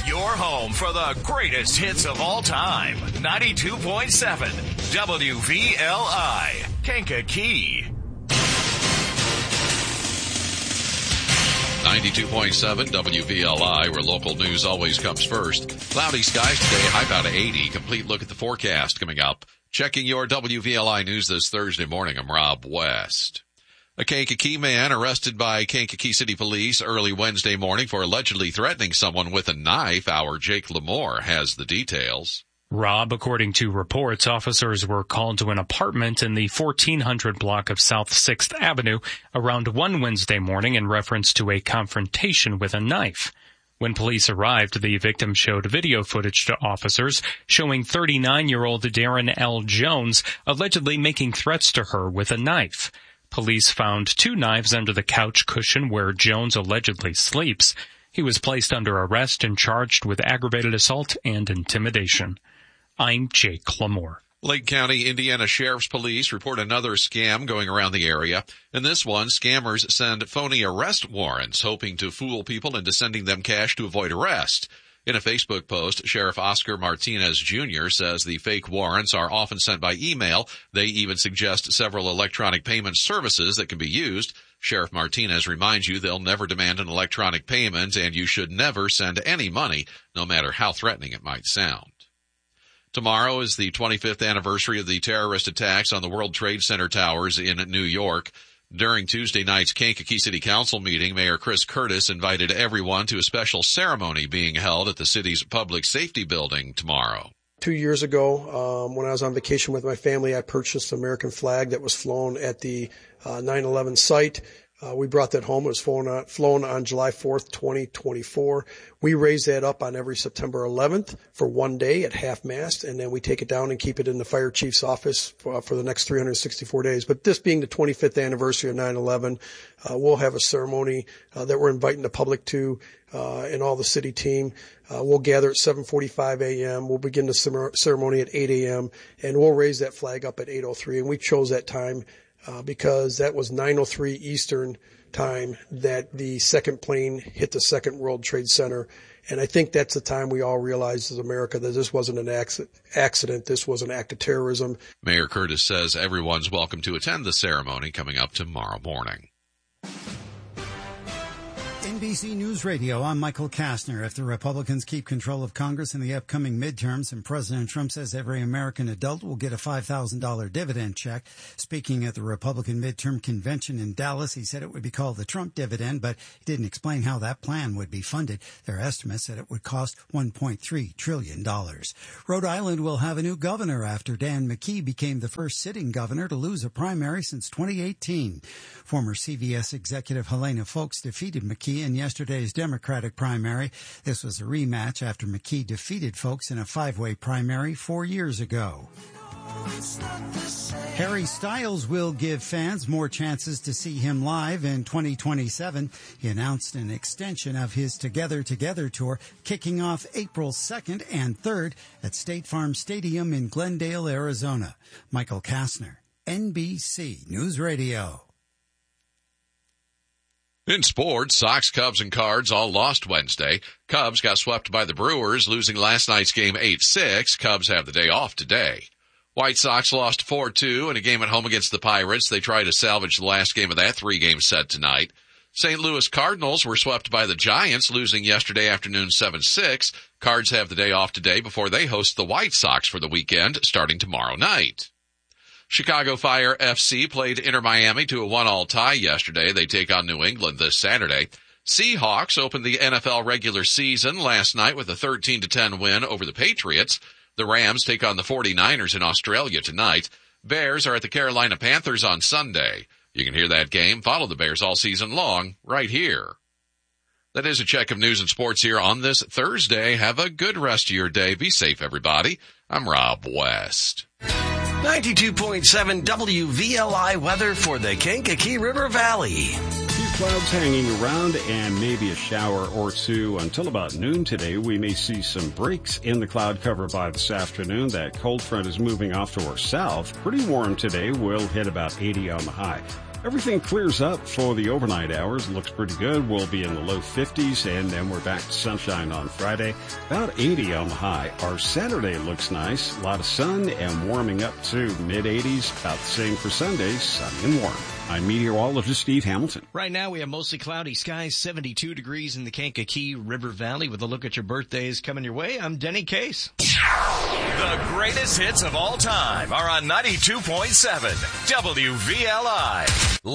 Your home for the greatest hits of all time. 92.7 WVLI, Kankakee. 92.7 WVLI, where local news always comes first. Cloudy skies today, high about 80. Complete look at the forecast coming up. Checking your WVLI news this Thursday morning, I'm Rob West. A Kankakee man arrested by Kankakee City Police early Wednesday morning for allegedly threatening someone with a knife. Our Jake Lamore has the details. Rob, according to reports, officers were called to an apartment in the 1400 block of South 6th Avenue around 1 Wednesday morning in reference to a confrontation with a knife. When police arrived, the victim showed video footage to officers showing 39-year-old Darren L. Jones allegedly making threats to her with a knife. Police found 2 knives under the couch cushion where Jones allegedly sleeps. He was placed under arrest and charged with aggravated assault and intimidation. I'm Jake Lamore. Lake County, Indiana Sheriff's Police report another scam going around the area. In this one, scammers send phony arrest warrants, hoping to fool people into sending them cash to avoid arrest. In a Facebook post, Sheriff Oscar Martinez Jr. says the fake warrants are often sent by email. They even suggest several electronic payment services that can be used. Sheriff Martinez reminds you they'll never demand an electronic payment, and you should never send any money, no matter how threatening it might sound. Tomorrow is the 25th anniversary of the terrorist attacks on the World Trade Center towers in New York. During Tuesday night's Kankakee City Council meeting, Mayor Chris Curtis invited everyone to a special ceremony being held at the city's public safety building tomorrow. 2 years ago, when I was on vacation with my family, I purchased an American flag that was flown at the 9/11 site. We brought that home. It was flown on July 4th, 2024. We raise that up on every September 11th for 1 day at half-mast, and then we take it down and keep it in the fire chief's office for the next 364 days. But this being the 25th anniversary of 9/11, we'll have a ceremony that we're inviting the public to and all the city team. We'll gather at 7:45 a.m. We'll begin the ceremony at 8 a.m., and we'll raise that flag up at 8:03. And we chose that time because that was 9:03 Eastern time that the second plane hit the Second World Trade Center. And I think that's the time we all realized as America that this wasn't an accident. This was an act of terrorism. Mayor Curtis says everyone's welcome to attend the ceremony coming up tomorrow morning. NBC News Radio, I'm Michael Kastner. If the Republicans keep control of Congress in the upcoming midterms, and President Trump says every American adult will get a $5,000 dividend check. Speaking at the Republican midterm convention in Dallas, he said it would be called the Trump dividend, but he didn't explain how that plan would be funded. Their estimates said it would cost $1.3 trillion. Rhode Island will have a new governor after Dan McKee became the first sitting governor to lose a primary since 2018. Former CVS executive Helena Foulkes defeated McKee in yesterday's Democratic primary. This was a rematch after McKee defeated Foulkes in a 5-way primary 4 years ago. Harry Styles will give fans more chances to see him live in 2027. He announced an extension of his Together Together tour, kicking off April 2nd and 3rd at State Farm Stadium in Glendale, Arizona. Michael Kastner, NBC News Radio. In sports, Sox, Cubs, and Cards all lost Wednesday. Cubs got swept by the Brewers, losing last night's game 8-6. Cubs have the day off today. White Sox lost 4-2 in a game at home against the Pirates. They try to salvage the last game of that 3-game set tonight. St. Louis Cardinals were swept by the Giants, losing yesterday afternoon 7-6. Cards have the day off today before they host the White Sox for the weekend, starting tomorrow night. Chicago Fire FC played Inter Miami to a 1-1 tie yesterday. They take on New England this Saturday. Seahawks opened the NFL regular season last night with a 13-10 win over the Patriots. The Rams take on the 49ers in Australia tonight. Bears are at the Carolina Panthers on Sunday. You can hear that game, follow the Bears all season long, right here. That is a check of news and sports here on this Thursday. Have a good rest of your day. Be safe, everybody. I'm Rob West. 92.7 WVLI weather for the Kankakee River Valley. Few clouds hanging around and maybe a shower or two until about noon today. We may see some breaks in the cloud cover by this afternoon. That cold front is moving off to our south. Pretty warm today. We'll hit about 80 on the high. Everything clears up for the overnight hours. Looks pretty good. We'll be in the low 50s, and then we're back to sunshine on Friday. About 80 on the high. Our Saturday looks nice. A lot of sun and warming up to mid-80s. About the same for Sunday, sunny and warm. I'm meteorologist Steve Hamilton. Right now we have mostly cloudy skies, 72 degrees in the Kankakee River Valley. With a look at your birthdays coming your way, I'm Denny Case. The greatest hits of all time are on 92.7 WVLI.